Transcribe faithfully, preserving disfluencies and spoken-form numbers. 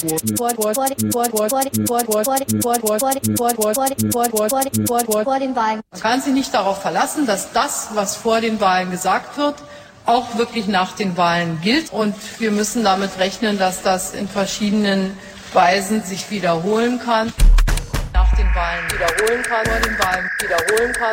Man kann sich nicht darauf verlassen, dass das, was vor den Wahlen gesagt wird, auch wirklich nach den Wahlen gilt. Und wir müssen damit rechnen, dass das in verschiedenen Weisen sich wiederholen kann. Nach den Wahlen wiederholen kann, vor den Wahlen wiederholen kann.